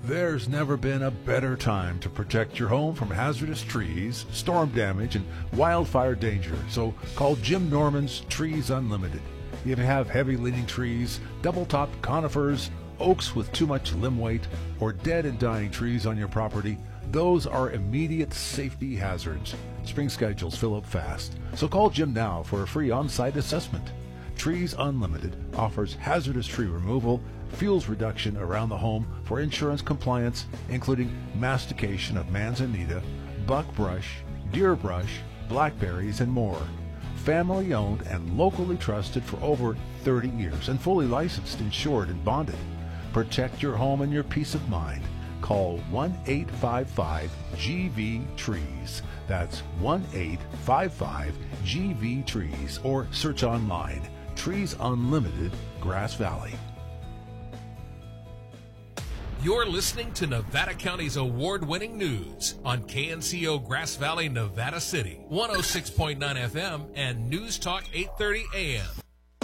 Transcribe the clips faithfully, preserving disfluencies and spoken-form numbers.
There's never been a better time to protect your home from hazardous trees, storm damage, and wildfire danger. So call Jim Norman's Trees Unlimited. If you have heavy-leaning trees, double-topped conifers, oaks with too much limb weight, or dead and dying trees on your property, those are immediate safety hazards. Spring schedules fill up fast, so call Jim now for a free on-site assessment. Trees Unlimited offers hazardous tree removal, fuels reduction around the home for insurance compliance, including mastication of manzanita, buckbrush, deer brush, blackberries, and more. Family owned and locally trusted for over thirty years and fully licensed, insured, and bonded. Protect your home and your peace of mind. Call one eight five five G V trees. That's one eight five five G V trees, or search online. Trees Unlimited, Grass Valley. You're listening to Nevada County's award-winning news on K N C O Grass Valley, Nevada City, one oh six point nine F M and News Talk eight thirty A M.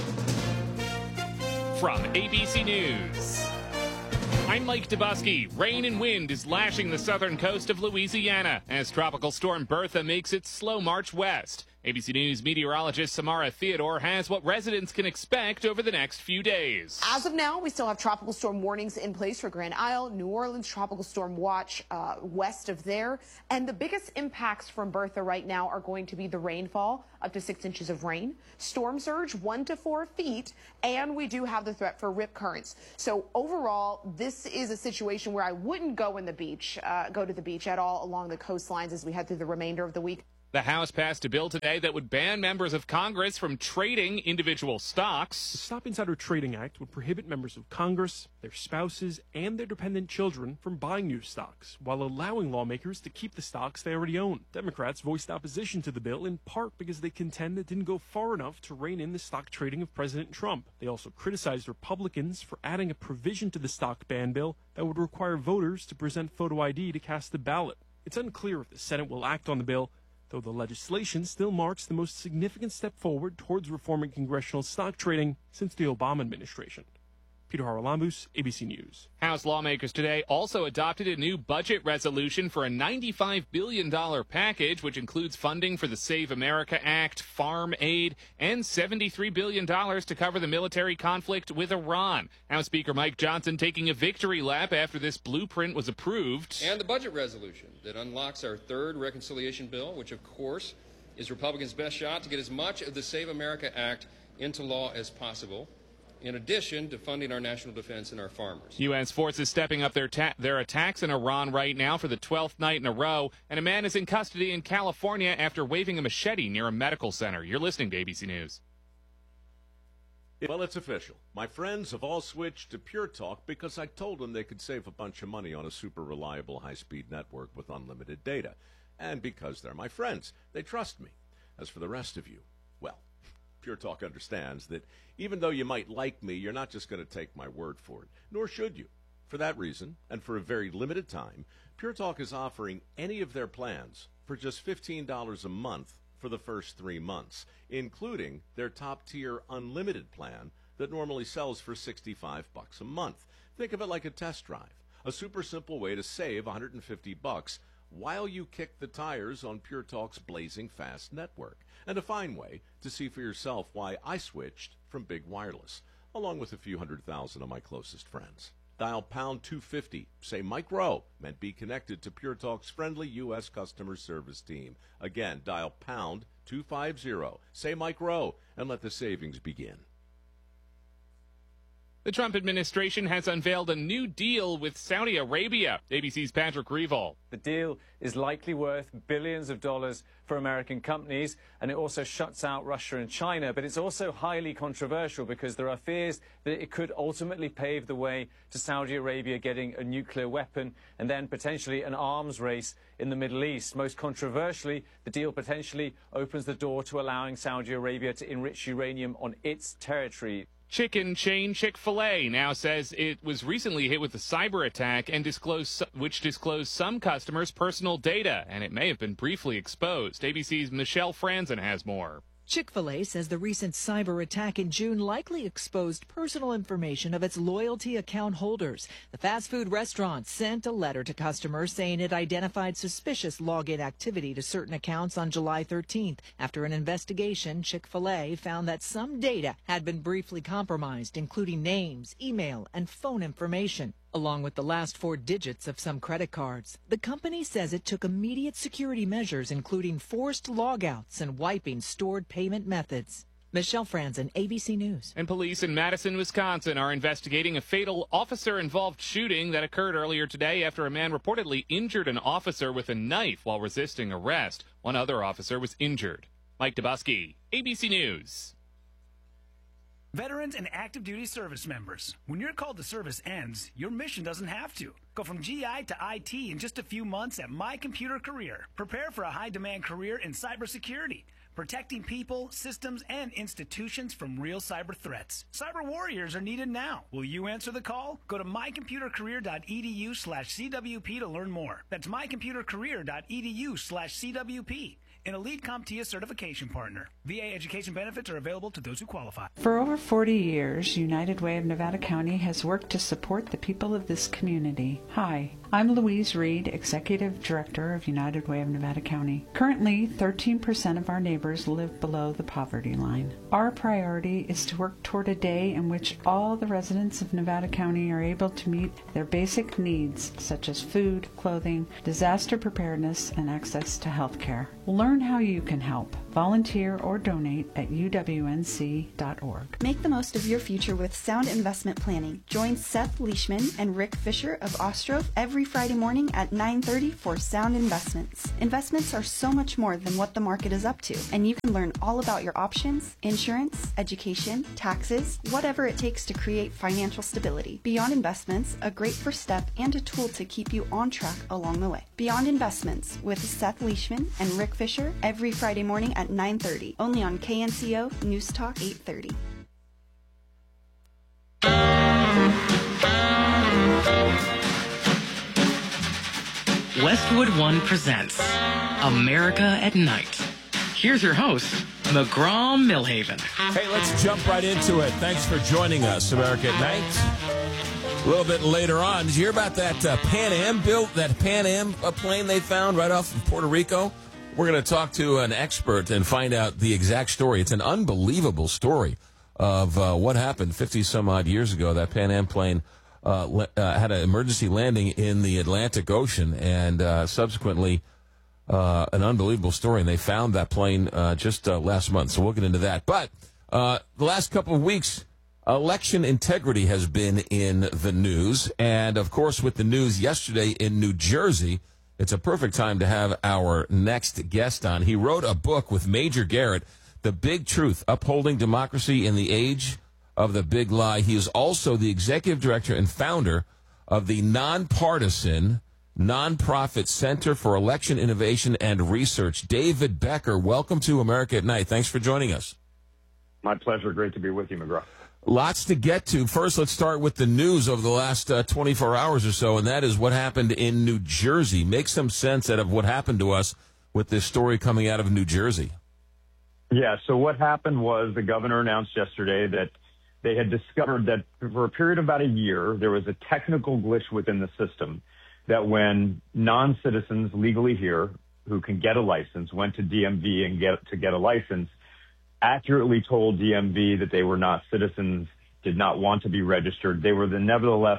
From A B C News, I'm Mike Dubusky. Rain and wind is lashing the southern coast of Louisiana as Tropical Storm Bertha makes its slow march west. A B C News meteorologist Samara Theodore has what residents can expect over the next few days. As of now, we still have tropical storm warnings in place for Grand Isle, New Orleans, tropical storm watch uh, west of there. And the biggest impacts from Bertha right now are going to be the rainfall, up to six inches of rain, storm surge, one to four feet, and we do have the threat for rip currents. So overall, this is a situation where I wouldn't go in the beach, uh, go to the beach at all along the coastlines as we head through the remainder of the week. The House passed a bill today that would ban members of Congress from trading individual stocks. The Stop Insider Trading Act would prohibit members of Congress, their spouses, and their dependent children from buying new stocks, while allowing lawmakers to keep the stocks they already own. Democrats voiced opposition to the bill in part because they contend it didn't go far enough to rein in the stock trading of President Trump. They also criticized Republicans for adding a provision to the stock ban bill that would require voters to present photo I D to cast the ballot. It's unclear if the Senate will act on the bill, though the legislation still marks the most significant step forward towards reforming congressional stock trading since the Obama administration. Peter Haralambous, A B C News. House lawmakers today also adopted a new budget resolution for a ninety-five billion dollars package, which includes funding for the Save America Act, farm aid, and seventy-three billion dollars to cover the military conflict with Iran. House Speaker Mike Johnson taking a victory lap after this blueprint was approved. And the budget resolution that unlocks our third reconciliation bill, which, of course, is Republicans' best shot to get as much of the Save America Act into law as possible, in addition to funding our national defense and our farmers. U S forces stepping up their ta- their attacks in Iran right now for the twelfth night in a row, and a man is in custody in California after waving a machete near a medical center. You're listening to A B C News. Well, it's official. My friends have all switched to Pure Talk because I told them they could save a bunch of money on a super reliable high-speed network with unlimited data. And because they're my friends, they trust me. As for the rest of you, well, Pure Talk understands that even though you might like me, you're not just going to take my word for it, nor should you. For that reason, and for a very limited time, Pure Talk is offering any of their plans for just fifteen dollars a month for the first three months, including their top-tier unlimited plan that normally sells for sixty-five bucks a month. Think of it like a test drive, a super simple way to save one hundred fifty bucks while you kick the tires on Pure Talk's blazing fast network, and a fine way to see for yourself why I switched from Big Wireless, along with a few hundred thousand of my closest friends. Dial pound two fifty, say Mike Rowe, and be connected to Pure Talk's friendly U S customer service team. Again, dial pound two fifty, say Mike Rowe, and let the savings begin. The Trump administration has unveiled a new deal with Saudi Arabia. A B C's Patrick Reevall. The deal is likely worth billions of dollars for American companies, and it also shuts out Russia and China. But it's also highly controversial because there are fears that it could ultimately pave the way to Saudi Arabia getting a nuclear weapon and then potentially an arms race in the Middle East. Most controversially, the deal potentially opens the door to allowing Saudi Arabia to enrich uranium on its territory. Chicken chain Chick-fil-A now says it was recently hit with a cyber attack and disclosed, which disclosed some customers' personal data, and it may have been briefly exposed. A B C's Michelle Franzen has more. Chick-fil-A says the recent cyber attack in June likely exposed personal information of its loyalty account holders. The fast food restaurant sent a letter to customers saying it identified suspicious login activity to certain accounts on July thirteenth. After an investigation, Chick-fil-A found that some data had been briefly compromised, including names, email, and phone information, along with the last four digits of some credit cards. The company says it took immediate security measures, including forced logouts and wiping stored payment methods. Michelle Franzen, A B C News. And police in Madison, Wisconsin are investigating a fatal officer-involved shooting that occurred earlier today after a man reportedly injured an officer with a knife while resisting arrest. One other officer was injured. Mike Dubusky, A B C News. Veterans and active duty service members, when your call to service ends, your mission doesn't have to. Go from G I to I T in just a few months at My Computer Career. Prepare for a high-demand career in cybersecurity, protecting people, systems, and institutions from real cyber threats. Cyber warriors are needed now. Will you answer the call? Go to mycomputercareer.edu slash CWP to learn more. That's mycomputercareer.edu slash CWP. An Elite CompTIA certification partner. V A education benefits are available to those who qualify. For over forty years, United Way of Nevada County has worked to support the people of this community. Hi, I'm Louise Reed, Executive Director of United Way of Nevada County. Currently, thirteen percent of our neighbors live below the poverty line. Our priority is to work toward a day in which all the residents of Nevada County are able to meet their basic needs, such as food, clothing, disaster preparedness, and access to health care. Learn how you can help. Volunteer or donate at U W N C dot org. Make the most of your future with sound investment planning. Join Seth Leishman and Rick Fisher of Ostrov every Friday morning at nine thirty for Sound Investments. Investments are so much more than what the market is up to, and you can learn all about your options, insurance, education, taxes, whatever it takes to create financial stability. Beyond Investments, a great first step and a tool to keep you on track along the way. Beyond Investments with Seth Leishman and Rick Fisher every Friday morning at nine thirty, only on K N C O News Talk eight thirty. Westwood One presents America at Night. Here's your host, McGraw Millhaven. Hey, let's jump right into it. Thanks for joining us, America at Night. A little bit later on, did you hear about that uh, Pan Am built, that Pan Am uh, plane they found right off of Puerto Rico? We're going to talk to an expert and find out the exact story. It's an unbelievable story of uh, what happened fifty-some-odd years ago. That Pan Am plane uh, le- uh, had an emergency landing in the Atlantic Ocean, and uh, subsequently uh, an unbelievable story. And they found that plane uh, just uh, last month, so we'll get into that. But uh, the last couple of weeks, election integrity has been in the news. And, of course, with the news yesterday in New Jersey, it's a perfect time to have our next guest on. He wrote a book with Major Garrett, The Big Truth, Upholding Democracy in the Age of the Big Lie. He is also the executive director and founder of the nonpartisan nonprofit Center for Election Innovation and Research. David Becker, welcome to America at Night. Thanks for joining us. My pleasure. Great to be with you, McGraw. Lots to get to. First, let's start with the news over the last uh, twenty-four hours or so, and that is what happened in New Jersey. Make some sense out of what happened to us with this story coming out of New Jersey. Yeah, so what happened was the governor announced yesterday that they had discovered that for a period of about a year, there was a technical glitch within the system that when non-citizens legally here who can get a license went to D M V and get to get a license, accurately told D M V that they were not citizens, did not want to be registered. They were then nevertheless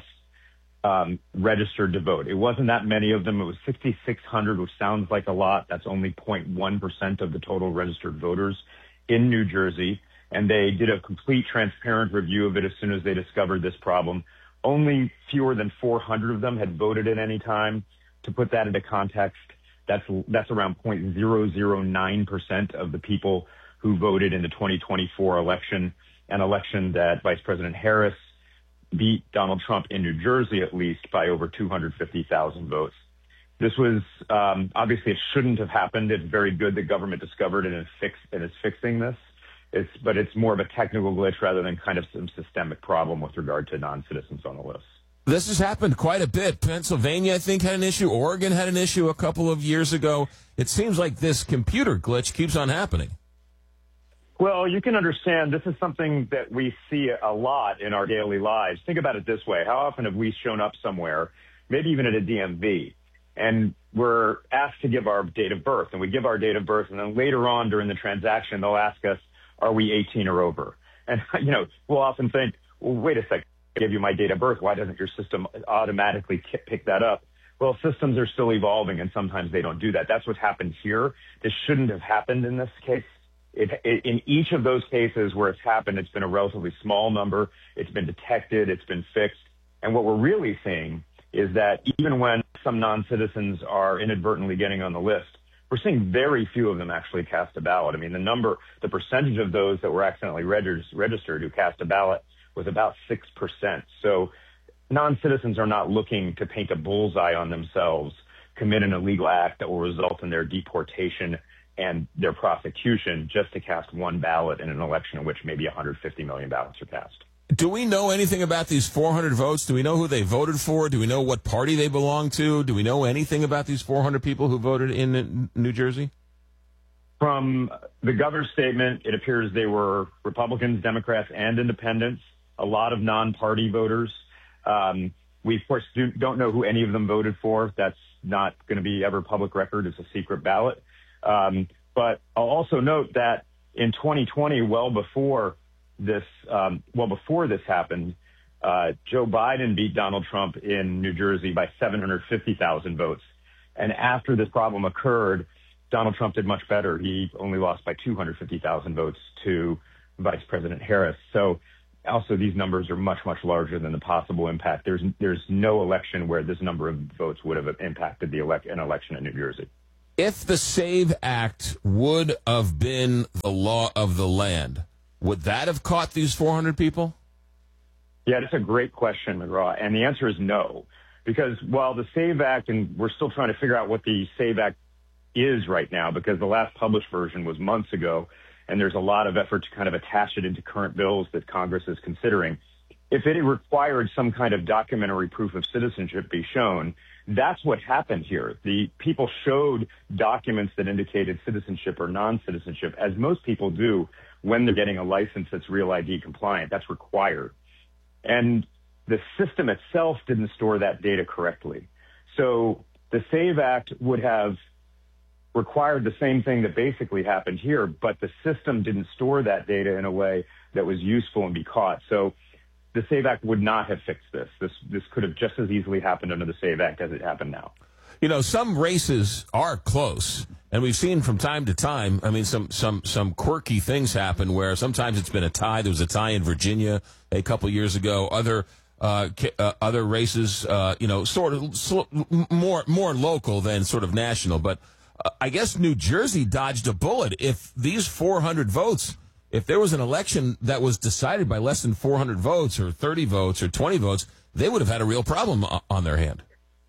um, registered to vote. It wasn't that many of them. It was sixty-six hundred, which sounds like a lot. That's only zero point one percent of the total registered voters in New Jersey. And they did a complete transparent review of it as soon as they discovered this problem. Only fewer than four hundred of them had voted at any time. To put that into context, that's, that's around zero point zero zero nine percent of the people who voted in the twenty twenty-four election, an election that Vice President Harris beat Donald Trump in New Jersey, at least, by over two hundred fifty thousand votes. This was, um, obviously, it shouldn't have happened. It's very good the government discovered it and, fixed, and is fixing this. It's, but it's more of a technical glitch rather than kind of some systemic problem with regard to non-citizens on the list. This has happened quite a bit. Pennsylvania, I think, had an issue. Oregon had an issue a couple of years ago. It seems like this computer glitch keeps on happening. Well, you can understand this is something that we see a lot in our daily lives. Think about it this way. How often have we shown up somewhere, maybe even at a D M V, and we're asked to give our date of birth, and we give our date of birth, and then later on during the transaction, they'll ask us, are we eighteen or over? And, you know, we'll often think, well, wait a second, I gave you my date of birth. Why doesn't your system automatically pick that up? Well, systems are still evolving, and sometimes they don't do that. That's what's happened here. This shouldn't have happened in this case. It, it, in each of those cases where it's happened, it's been a relatively small number. It's been detected. It's been fixed. And what we're really seeing is that even when some non-citizens are inadvertently getting on the list, we're seeing very few of them actually cast a ballot. I mean, the number, the percentage of those that were accidentally regis- registered who cast a ballot was about six percent. So non-citizens are not looking to paint a bullseye on themselves, commit an illegal act that will result in their deportation and their prosecution just to cast one ballot in an election in which maybe one hundred fifty million ballots are cast. Do we know anything about these four hundred votes? Do we know who they voted for? Do we know what party they belong to? Do we know anything about these four hundred people who voted in New Jersey? From the governor's statement, it appears they were Republicans, Democrats, and independents, a lot of non-party voters. Um, we, of course, do, don't know who any of them voted for. That's not going to be ever public record. It's a secret ballot. Um, but I'll also note that in twenty twenty, well before this, um, well before this happened, uh, Joe Biden beat Donald Trump in New Jersey by seven hundred fifty thousand votes. And after this problem occurred, Donald Trump did much better. He only lost by two hundred fifty thousand votes to Vice President Harris. So also these numbers are much, much larger than the possible impact. There's, there's no election where this number of votes would have impacted the elect, an election in New Jersey. If the SAVE Act would have been the law of the land, would that have caught these four hundred people? Yeah, that's a great question, McGraw. And the answer is no. Because while the SAVE Act, and we're still trying to figure out what the SAVE Act is right now, because the last published version was months ago, and there's a lot of effort to kind of attach it into current bills that Congress is considering. If it required some kind of documentary proof of citizenship be shown, that's what happened here. The people showed documents that indicated citizenship or non-citizenship, as most people do when they're getting a license that's Real I D compliant. That's required. And the system itself didn't store that data correctly. So the SAVE Act would have required the same thing that basically happened here, but the system didn't store that data in a way that was useful and be caught. So the SAVE Act would not have fixed this. This this could have just as easily happened under the SAVE Act as it happened now. You know, some races are close, and we've seen from time to time, I mean, some some some quirky things happen where sometimes it's been a tie. There was a tie in Virginia a couple years ago. Other uh, uh, other races, uh, you know, sort of sl- more more local than sort of national. But uh, I guess New Jersey dodged a bullet. If these four hundred votes, if there was an election that was decided by less than four hundred votes or thirty votes or twenty votes, they would have had a real problem on their hand.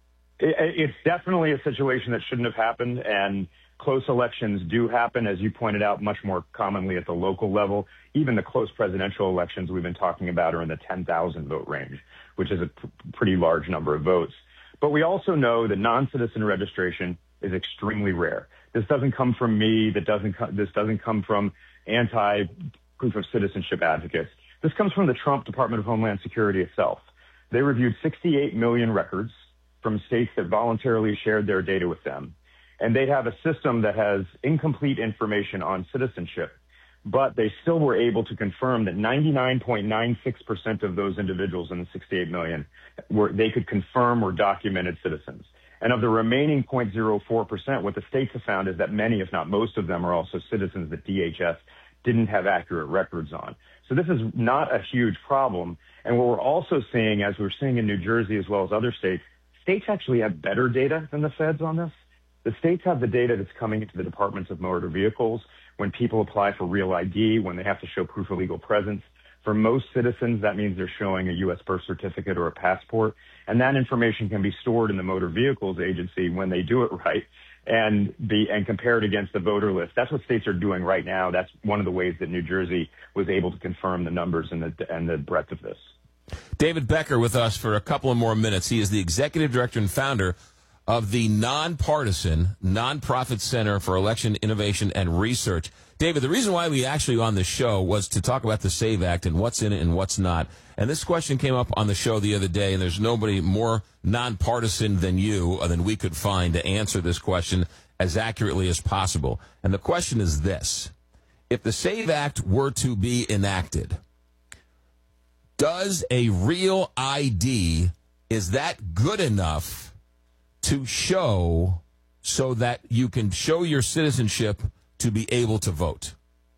It's definitely a situation that shouldn't have happened, and close elections do happen, as you pointed out, much more commonly at the local level. Even the close presidential elections we've been talking about are in the ten thousand vote range, which is a p- pretty large number of votes. But we also know that non-citizen registration is extremely rare. This doesn't come from me. That doesn't co- this doesn't come from anti-proof of citizenship advocates. This comes from the Trump Department of Homeland Security itself. They reviewed sixty-eight million records from states that voluntarily shared their data with them. And they have a system that has incomplete information on citizenship, but they still were able to confirm that ninety-nine point nine six percent of those individuals in the sixty-eight million were, they could confirm were documented citizens. And of the remaining zero point zero four percent, what the states have found is that many, if not most of them, are also citizens that D H S didn't have accurate records on. So this is not a huge problem. And what we're also seeing, as we're seeing in New Jersey as well as other states, states actually have better data than the feds on this. The states have the data that's coming into the departments of motor vehicles when people apply for Real I D, when they have to show proof of legal presence. For most citizens, that means they're showing a U S birth certificate or a passport. And that information can be stored in the Motor Vehicles Agency when they do it right and be and compared against the voter list. That's what states are doing right now. That's one of the ways that New Jersey was able to confirm the numbers and the and the breadth of this. David Becker with us for a couple of more minutes. He is the executive director and founder of the nonpartisan, nonprofit Center for Election Innovation and Research. David, the reason why we actually on the show was to talk about the SAVE Act and what's in it and what's not. And this question came up on the show the other day, and there's nobody more nonpartisan than you, or than we could find, to answer this question as accurately as possible. And the question is this. If the SAVE Act were to be enacted, does a real I D, is that good enough to show so that you can show your citizenship to be able to vote?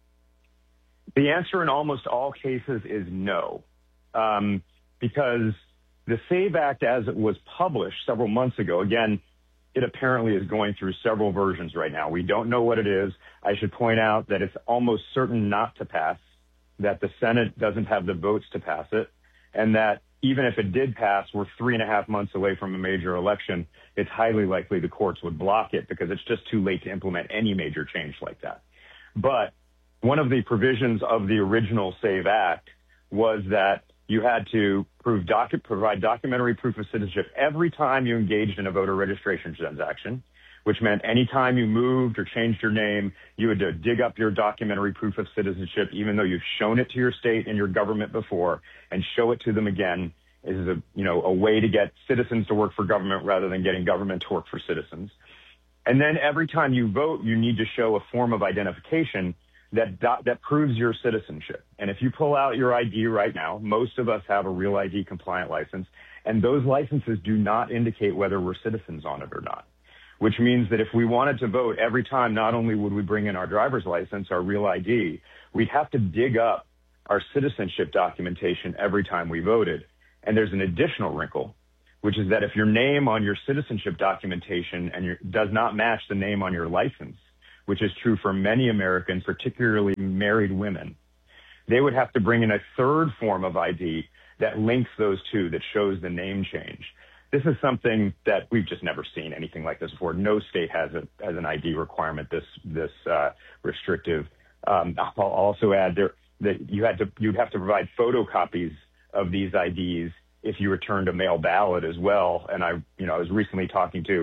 The answer in almost all cases is no, um, because the SAVE Act, as it was published several months ago, again, it apparently is going through several versions right now. We don't know what it is. I should point out that it's almost certain not to pass, that the Senate doesn't have the votes to pass it, and that even if it did pass, we're three and a half months away from a major election. It's highly likely the courts would block it because it's just too late to implement any major change like that. But one of the provisions of the original SAVE Act was that you had to prove docu- provide documentary proof of citizenship every time you engaged in a voter registration transaction, which meant any time you moved or changed your name, you had to dig up your documentary proof of citizenship, even though you've shown it to your state and your government before, and show it to them again. This is a, you know, a way to get citizens to work for government rather than getting government to work for citizens. And then every time you vote, you need to show a form of identification that do- that proves your citizenship. And if you pull out your I D right now, most of us have a Real I D compliant license, and those licenses do not indicate whether we're citizens on it or not, which means that if we wanted to vote every time, not only would we bring in our driver's license, our Real I D, we'd have to dig up our citizenship documentation every time we voted. And there's an additional wrinkle, which is that if your name on your citizenship documentation and your, does not match the name on your license, which is true for many Americans, particularly married women, they would have to bring in a third form of I D that links those two, that shows the name change. This is something that we've just never seen anything like this before. No state has a has an I D requirement this this uh, restrictive. Um, I'll also add there that you had to you'd have to provide photocopies of these I Ds if you returned a mail ballot as well. And I you know I was recently talking to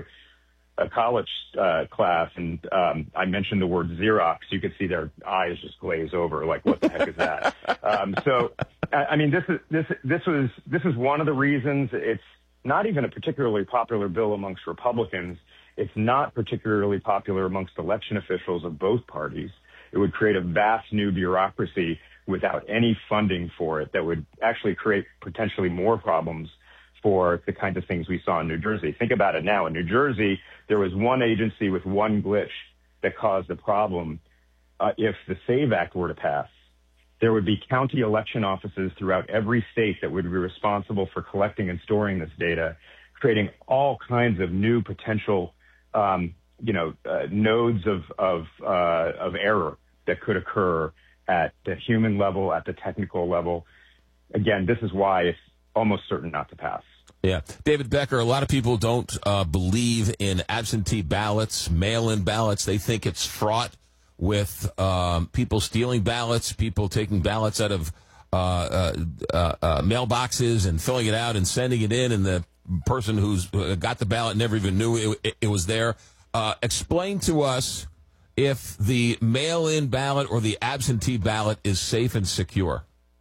a college uh, class, and um, I mentioned the word Xerox. You could see their eyes just glaze over, like, what the heck is that? Um, so, I, I mean, this is this this was this is one of the reasons it's not even a particularly popular bill amongst Republicans. It's not particularly popular amongst election officials of both parties. It would create a vast new bureaucracy without any funding for it that would actually create potentially more problems for the kinds of things we saw in New Jersey. Think about it now. In New Jersey, there was one agency with one glitch that caused the problem. Uh, if the SAVE Act were to pass, there would be county election offices throughout every state that would be responsible for collecting and storing this data, creating all kinds of new potential, um, you know, uh, nodes of of, uh, of error that could occur at the human level, at the technical level. Again, this is why it's almost certain not to pass. Yeah. David Becker, a lot of people don't uh, believe in absentee ballots, mail-in ballots. They think it's fraught with um, people stealing ballots, people taking ballots out of uh, uh, uh, uh, mailboxes and filling it out and sending it in, and the person who's got the ballot never even knew it, it, it was there. Uh, explain to us if the mail-in ballot or the absentee ballot is safe and secure.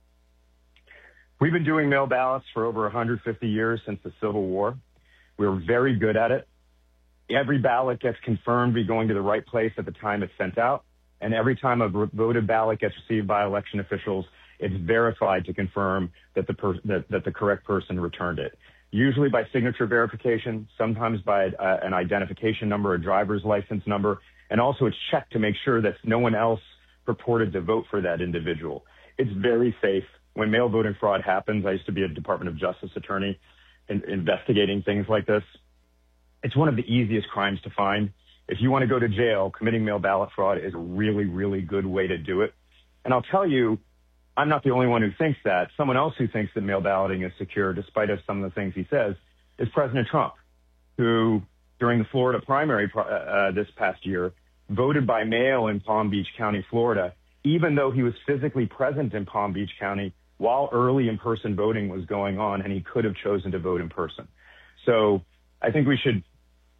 We've been doing mail ballots for over one hundred fifty years, since the Civil War. We're very good at it. Every ballot gets confirmed to be going to the right place at the time it's sent out. And every time a voted ballot gets received by election officials, it's verified to confirm that the, per- that, that the correct person returned it. Usually by signature verification, sometimes by uh, an identification number, a driver's license number, and also it's checked to make sure that no one else purported to vote for that individual. It's very safe. When mail voting fraud happens, I used to be a Department of Justice attorney in, investigating things like this. It's one of the easiest crimes to find. If you want to go to jail, committing mail ballot fraud is a really, really good way to do it. And I'll tell you, I'm not the only one who thinks that. Someone else who thinks that mail balloting is secure, despite of some of the things he says, is President Trump, who, during the Florida primary uh, this past year, voted by mail in Palm Beach County, Florida, even though he was physically present in Palm Beach County while early in-person voting was going on, and he could have chosen to vote in person. So I think we should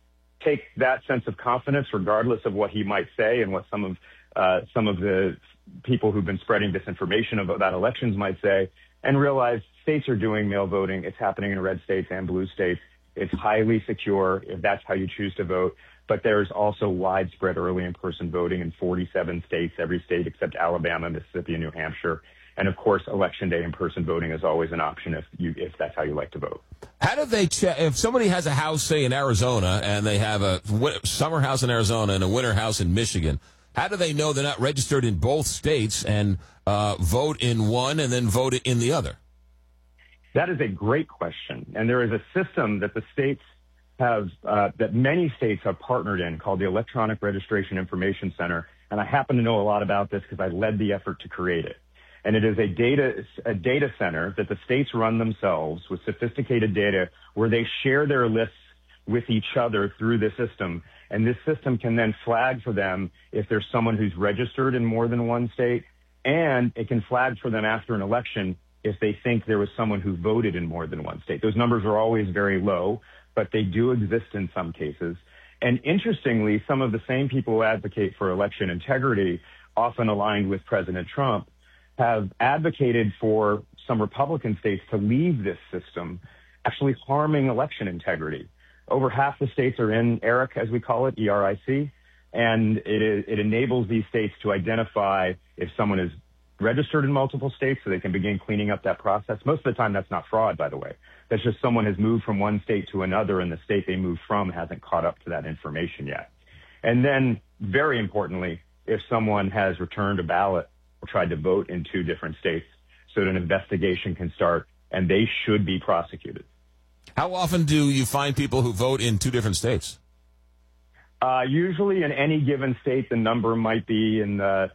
take that sense of confidence, regardless of what he might say and what some of uh, some of the people who've been spreading disinformation about elections might say, and realize states are doing mail voting. It's happening in red states and blue states. It's highly secure if that's how you choose to vote. But there's also widespread early in-person voting in forty-seven states, every state except Alabama, Mississippi, and New Hampshire. And of course, election day in-person voting is always an option if you if that's how you like to vote. How do they check if somebody has a house, say in Arizona, and they have a summer house in Arizona and a winter house in Michigan? How do they know they're not registered in both states and uh, vote in one and then vote in the other? That is a great question, and there is a system that the states have uh, that many states have partnered in called the Electronic Registration Information Center, and I happen to know a lot about this because I led the effort to create it. And it is a data a data center that the states run themselves with sophisticated data where they share their lists with each other through the system. And this system can then flag for them if there's someone who's registered in more than one state, and it can flag for them after an election if they think there was someone who voted in more than one state. Those numbers are always very low, but they do exist in some cases. And interestingly, some of the same people who advocate for election integrity, often aligned with President Trump, have advocated for some Republican states to leave this system, actually harming election integrity. Over half the states are in ERIC, as we call it, E R I C, and it, is, it enables these states to identify if someone is registered in multiple states so they can begin cleaning up that process. Most of the time, that's not fraud, by the way. That's just someone has moved from one state to another, and the state they moved from hasn't caught up to that information yet. And then, very importantly, if someone has returned a ballot or tried to vote in two different states, so that an investigation can start, and they should be prosecuted. How often do you find people who vote in two different states? Uh, usually in any given state, the number might be in the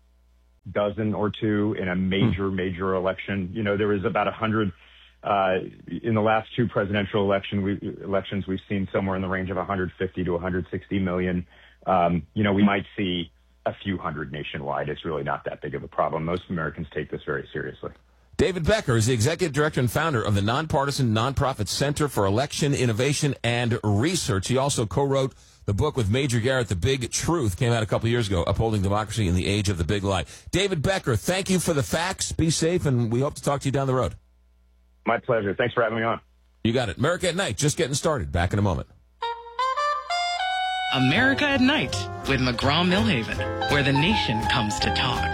dozen or two in a major, hmm. major election. You know, there was about a hundred uh, in the last two presidential election we, elections. We've seen somewhere in the range of one hundred fifty to one hundred sixty million. Um, you know, we might see a few hundred nationwide. It's really not that big of a problem. Most Americans take this very seriously. David Becker is the executive director and founder of the nonpartisan nonprofit Center for Election Innovation and Research. He also co-wrote the book with Major Garrett, The Big Truth, came out a couple years ago, Upholding Democracy in the Age of the Big Lie. David Becker, thank you for the facts. Be safe, and we hope to talk to you down the road. My pleasure. Thanks for having me on. You got it. America at Night, just getting started. Back in a moment. America at Night with McGraw-Milhaven, where the nation comes to talk.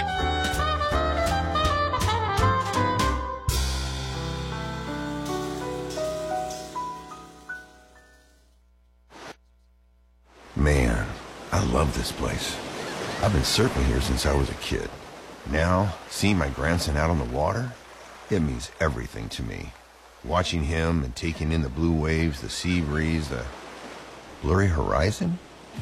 Man, I love this place. I've been surfing here since I was a kid. Now, seeing my grandson out on the water, it means everything to me. Watching him and taking in the blue waves, the sea breeze, the blurry horizon.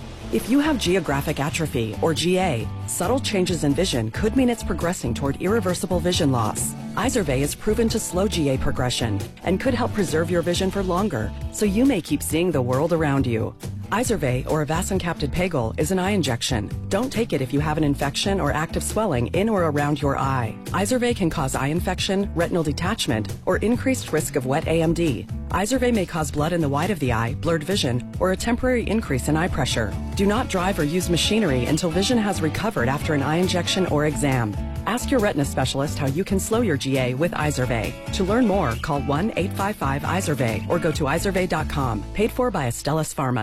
If you have geographic atrophy, or G A, subtle changes in vision could mean it's progressing toward irreversible vision loss. Izervay is proven to slow G A progression and could help preserve your vision for longer, so you may keep seeing the world around you. Izervay, or avacincaptad pegol, is an eye injection. Don't take it if you have an infection or active swelling in or around your eye. Izervay can cause eye infection, retinal detachment, or increased risk of wet A M D. Izervay may cause blood in the white of the eye, blurred vision, or a temporary increase in eye pressure. Do not drive or use machinery until vision has recovered after an eye injection or exam. Ask your retina specialist how you can slow your G A with Izervay. To learn more, call one eight five five Izervay or go to izervay dot com. Paid for by Astellas Pharma.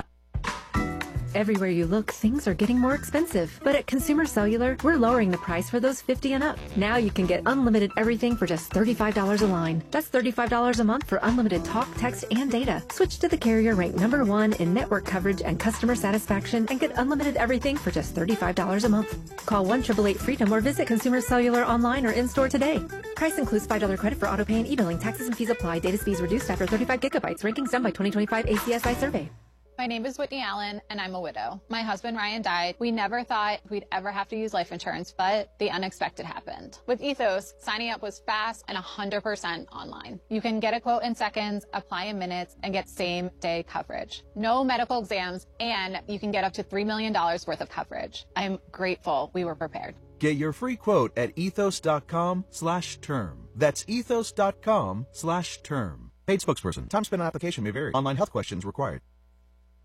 Everywhere you look, things are getting more expensive. But at Consumer Cellular, we're lowering the price for those fifty and up. Now you can get unlimited everything for just thirty-five dollars a line. That's thirty-five dollars a month for unlimited talk, text, and data. Switch to the carrier ranked number one in network coverage and customer satisfaction and get unlimited everything for just thirty-five dollars a month. Call one eight eight eight FREEDOM or visit Consumer Cellular online or in-store today. Price includes five dollars credit for auto pay and e-billing. Taxes and fees apply. Data speeds reduced after thirty-five gigabytes. Rankings done by twenty twenty-five A C S I survey. My name is Whitney Allen, and I'm a widow. My husband, Ryan, died. We never thought we'd ever have to use life insurance, but the unexpected happened. With Ethos, signing up was fast and one hundred percent online. You can get a quote in seconds, apply in minutes, and get same-day coverage. No medical exams, and you can get up to three million dollars worth of coverage. I'm grateful we were prepared. Get your free quote at ethos.com slash term. That's ethos.com slash term. Paid spokesperson. Time spent on application may vary. Online health questions required.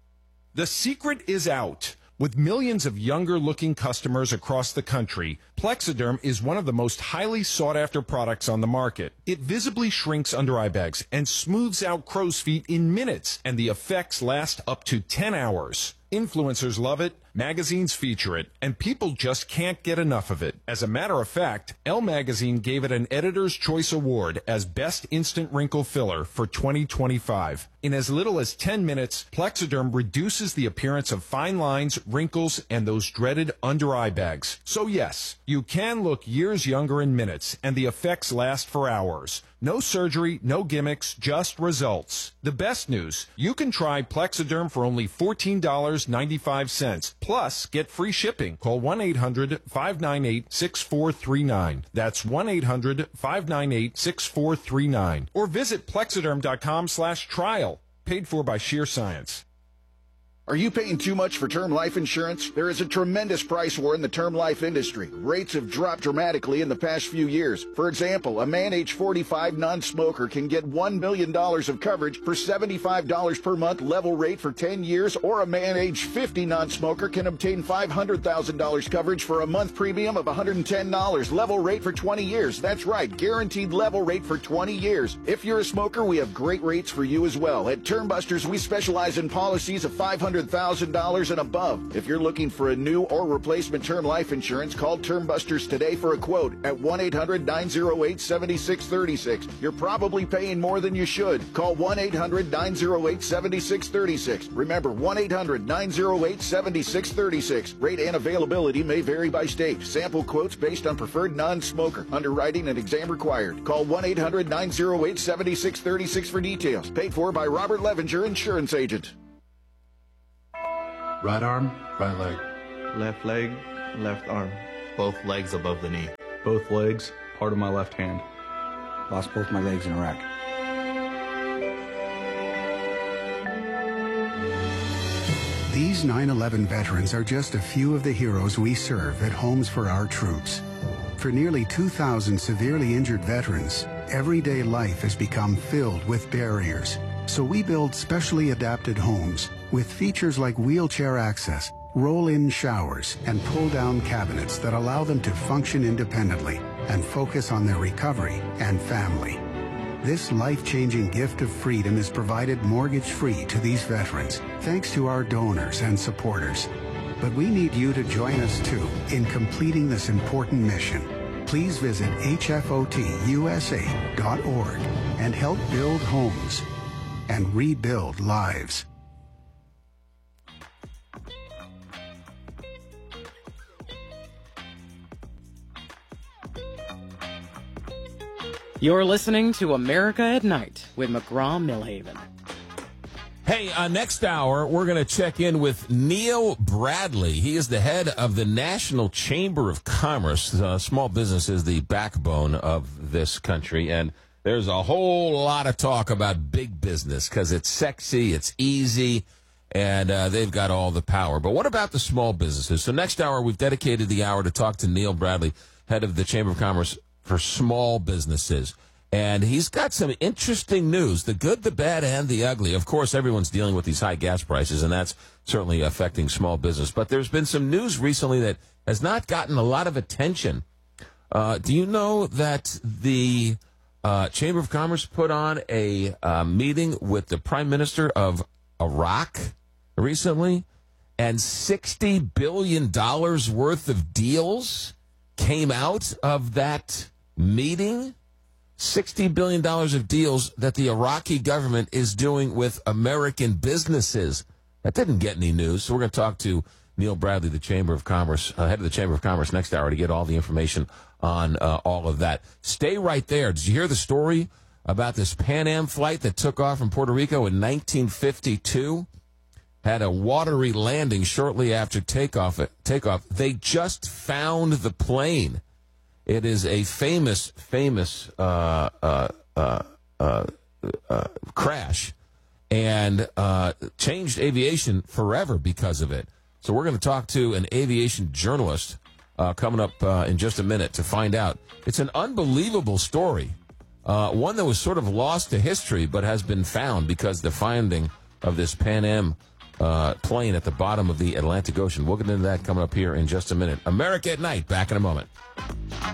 The secret is out. With millions of younger-looking customers across the country, Plexiderm is one of the most highly sought-after products on the market. It visibly shrinks under eye bags and smooths out crow's feet in minutes, and the effects last up to ten hours. Influencers love it, magazines feature it, and people just can't get enough of it. As a matter of fact, Elle Magazine gave it an Editor's Choice Award as Best Instant Wrinkle Filler for twenty twenty-five. In as little as ten minutes, Plexiderm reduces the appearance of fine lines, wrinkles, and those dreaded under-eye bags. So yes, you can look years younger in minutes, and the effects last for hours. No surgery, no gimmicks, just results. The best news, you can try Plexiderm for only fourteen dollars and ninety-five cents. Plus, get free shipping. Call one eight hundred, five nine eight, six four three nine. That's one eight hundred, five nine eight, six four three nine. Or visit Plexiderm.com slash trial. Paid for by Sheer Science. Are you paying too much for term life insurance? There is a tremendous price war in the term life industry. Rates have dropped dramatically in the past few years. For example, a man age forty-five non-smoker can get one million dollars of coverage for seventy-five dollars per month level rate for ten years, or a man age fifty non-smoker can obtain five hundred thousand dollars coverage for a month premium of one hundred ten dollars level rate for twenty years. That's right, guaranteed level rate for twenty years. If you're a smoker, we have great rates for you as well. At Term Busters, we specialize in policies of five hundred thousand dollars and above. If you're looking for a new or replacement term life insurance, call Term Busters today for a quote at one eight hundred, nine oh eight, seven six three six. You're probably paying more than you should. Call one eight hundred, nine oh eight, seven six three six. Remember, one eight hundred, nine oh eight, seven six three six. Rate and availability may vary by state. Sample quotes based on preferred non-smoker. Underwriting and exam required. Call one eight hundred, nine oh eight, seven six three six for details. Paid for by Robert Levenger, insurance agent. Right arm, right leg. Left leg, left arm. Both legs above the knee. Both legs, part of my left hand. Lost both my legs in Iraq. These nine eleven veterans are just a few of the heroes we serve at Homes for Our Troops. For nearly two thousand severely injured veterans, everyday life has become filled with barriers. So we build specially adapted homes with features like wheelchair access, roll-in showers, and pull-down cabinets that allow them to function independently and focus on their recovery and family. This life-changing gift of freedom is provided mortgage-free to these veterans, thanks to our donors and supporters. But we need you to join us, too, in completing this important mission. Please visit H F O T U S A dot org and help build homes and rebuild lives. You're listening to America at Night with McGraw-Millhaven. Hey, uh, next hour, we're going to check in with Neil Bradley. He is the head of the National Chamber of Commerce. Uh, small business is the backbone of this country, and there's a whole lot of talk about big business because it's sexy, it's easy, and uh, they've got all the power. But what about the small businesses? So next hour, we've dedicated the hour to talk to Neil Bradley, head of the Chamber of Commerce for small businesses. And he's got some interesting news, the good, the bad, and the ugly. Of course, everyone's dealing with these high gas prices, and that's certainly affecting small business. But there's been some news recently that has not gotten a lot of attention. Uh, do you know that the uh, Chamber of Commerce put on a uh, meeting with the Prime Minister of Iraq recently, and sixty billion dollars worth of deals came out of that meeting? sixty billion dollars of deals that the Iraqi government is doing with American businesses. That didn't get any news, so we're going to talk to Neil Bradley, the Chamber of Commerce, uh, head of the Chamber of Commerce, next hour to get all the information on uh, all of that. Stay right there. Did you hear the story about this Pan Am flight that took off from Puerto Rico in nineteen fifty-two? Had a watery landing shortly after takeoff. Takeoff. They just found the plane. It is a famous, famous uh, uh, uh, uh, uh, crash, and uh, changed aviation forever because of it. So we're going to talk to an aviation journalist uh, coming up uh, in just a minute to find out. It's an unbelievable story, uh, one that was sort of lost to history, but has been found because the finding of this Pan Am uh, plane at the bottom of the Atlantic Ocean. We'll get into that coming up here in just a minute. America at Night, back in a moment.